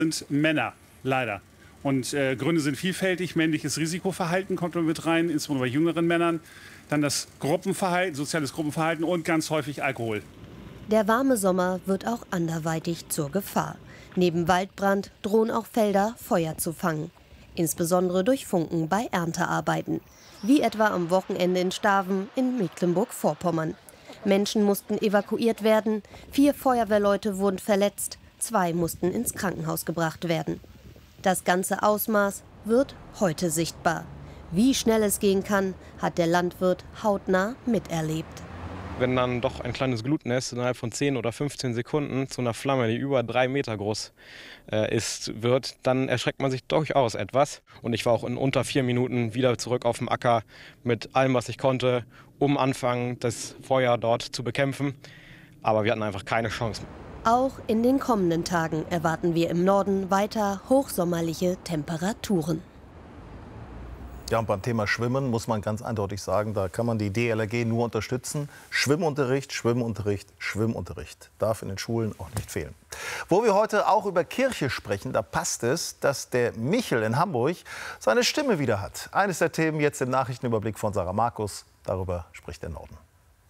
sind Männer, leider. Und Gründe sind vielfältig. Männliches Risikoverhalten kommt mit rein, insbesondere bei jüngeren Männern. Dann das Gruppenverhalten, soziales Gruppenverhalten und ganz häufig Alkohol. Der warme Sommer wird auch anderweitig zur Gefahr. Neben Waldbrand drohen auch Felder, Feuer zu fangen. Insbesondere durch Funken bei Erntearbeiten. Wie etwa am Wochenende in Staven in Mecklenburg-Vorpommern. Menschen mussten evakuiert werden, 4 Feuerwehrleute wurden verletzt, 2 mussten ins Krankenhaus gebracht werden. Das ganze Ausmaß wird heute sichtbar. Wie schnell es gehen kann, hat der Landwirt hautnah miterlebt. Wenn dann doch ein kleines Glutnest innerhalb von 10 oder 15 Sekunden zu einer Flamme, die über 3 Meter groß wird, dann erschreckt man sich durchaus etwas. Und ich war auch in unter 4 Minuten wieder zurück auf dem Acker mit allem, was ich konnte, um anfangen, das Feuer dort zu bekämpfen. Aber wir hatten einfach keine Chance. Auch in den kommenden Tagen erwarten wir im Norden weiter hochsommerliche Temperaturen. Ja, und beim Thema Schwimmen muss man ganz eindeutig sagen, da kann man die DLRG nur unterstützen. Schwimmunterricht, Schwimmunterricht, Schwimmunterricht darf in den Schulen auch nicht fehlen. Wo wir heute auch über Kirche sprechen, da passt es, dass der Michel in Hamburg seine Stimme wieder hat. Eines der Themen jetzt im Nachrichtenüberblick von Sarah Markus. Darüber spricht der Norden.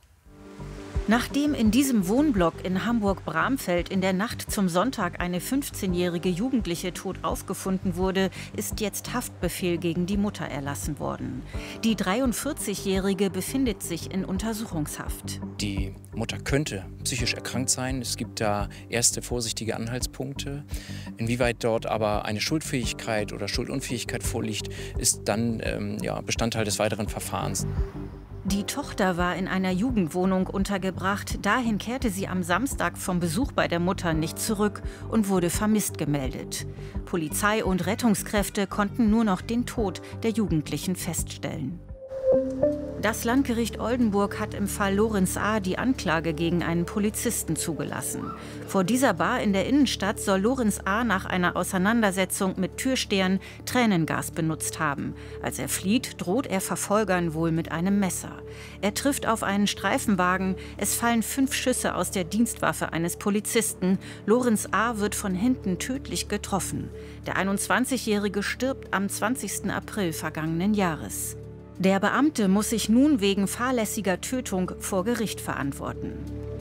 Nachdem in diesem Wohnblock in Hamburg-Bramfeld in der Nacht zum Sonntag eine 15-jährige Jugendliche tot aufgefunden wurde, ist jetzt Haftbefehl gegen die Mutter erlassen worden. Die 43-jährige befindet sich in Untersuchungshaft. Die Mutter könnte psychisch erkrankt sein. Es gibt da erste vorsichtige Anhaltspunkte. Inwieweit dort aber eine Schuldfähigkeit oder Schuldunfähigkeit vorliegt, ist dann Bestandteil des weiteren Verfahrens. Die Tochter war in einer Jugendwohnung untergebracht. Dahin kehrte sie am Samstag vom Besuch bei der Mutter nicht zurück und wurde vermisst gemeldet. Polizei und Rettungskräfte konnten nur noch den Tod der Jugendlichen feststellen. Das Landgericht Oldenburg hat im Fall Lorenz A. die Anklage gegen einen Polizisten zugelassen. Vor dieser Bar in der Innenstadt soll Lorenz A. nach einer Auseinandersetzung mit Türstehern Tränengas benutzt haben. Als er flieht, droht er Verfolgern wohl mit einem Messer. Er trifft auf einen Streifenwagen. Es fallen 5 Schüsse aus der Dienstwaffe eines Polizisten. Lorenz A. wird von hinten tödlich getroffen. Der 21-Jährige stirbt am 20. April vergangenen Jahres. Der Beamte muss sich nun wegen fahrlässiger Tötung vor Gericht verantworten.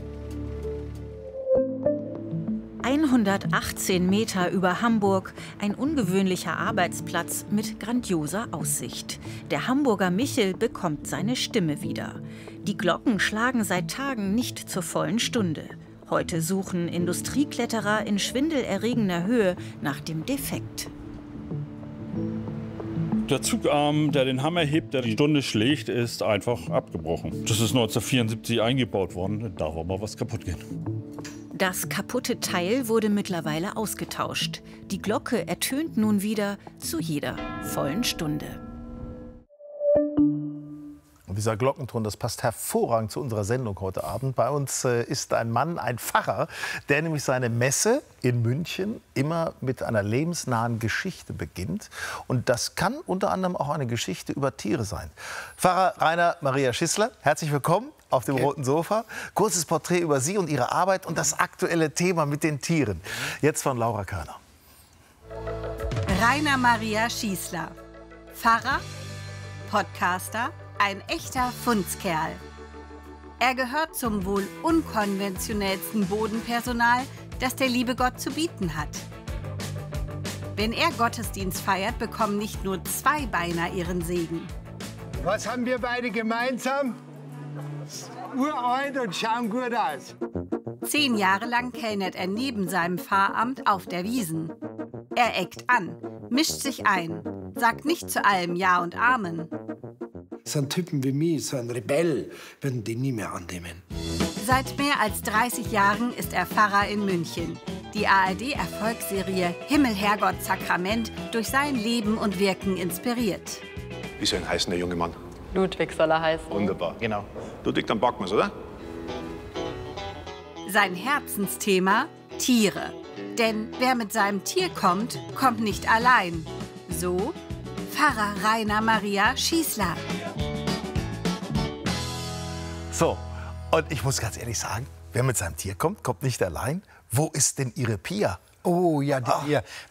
118 Meter über Hamburg, ein ungewöhnlicher Arbeitsplatz mit grandioser Aussicht. Der Hamburger Michel bekommt seine Stimme wieder. Die Glocken schlagen seit Tagen nicht zur vollen Stunde. Heute suchen Industriekletterer in schwindelerregender Höhe nach dem Defekt. Der Zugarm, der den Hammer hebt, der die Stunde schlägt, ist einfach abgebrochen. Das ist 1974 eingebaut worden. Da war mal was kaputt gehen. Das kaputte Teil wurde mittlerweile ausgetauscht. Die Glocke ertönt nun wieder zu jeder vollen Stunde. Und dieser Glockenton, das passt hervorragend zu unserer Sendung heute Abend. Bei uns ist ein Mann, ein Pfarrer, der nämlich seine Messe in München immer mit einer lebensnahen Geschichte beginnt. Und das kann unter anderem auch eine Geschichte über Tiere sein. Pfarrer Rainer Maria Schissler, herzlich willkommen auf dem roten Sofa. Kurzes Porträt über Sie und Ihre Arbeit und das aktuelle Thema mit den Tieren. Jetzt von Laura Körner. Rainer Maria Schissler, Pfarrer, Podcaster, ein echter Fundskerl. Er gehört zum wohl unkonventionellsten Bodenpersonal, das der liebe Gott zu bieten hat. Wenn er Gottesdienst feiert, bekommen nicht nur Zweibeiner ihren Segen. Was haben wir beide gemeinsam? Uralt und schauen gut aus. 10 Jahre lang kellnert er neben seinem Pfarramt auf der Wiesn. Er eckt an, mischt sich ein, sagt nicht zu allem Ja und Amen. So ein Typen wie mich, so ein Rebell, würden die nie mehr annehmen. Seit mehr als 30 Jahren ist er Pfarrer in München. Die ARD-Erfolgsserie Himmel, Herrgott, Sakrament durch sein Leben und Wirken inspiriert. Wie soll ein heißen, der junge Mann? Ludwig soll er heißen. Wunderbar. Genau. Ludwig, dann packen wir's, oder? Sein Herzensthema: Tiere. Denn wer mit seinem Tier kommt, kommt nicht allein. So Pfarrer Rainer Maria Schissler. So, und ich muss ganz ehrlich sagen, wer mit seinem Tier kommt, kommt nicht allein. Wo ist denn Ihre Pia? Oh ja, ja.